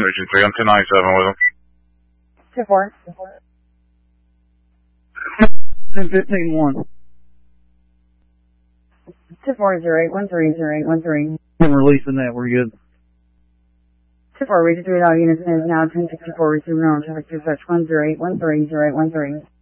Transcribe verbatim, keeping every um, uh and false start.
Region three on two ninety-seven with him. two four. ten fifteen one. two four zero eight one three zero eight one three. I'm releasing that, we're good. two four, Region three, all units is now ten sixty-four, receiving normal traffic dispatch one zero eight one three zero eight one three.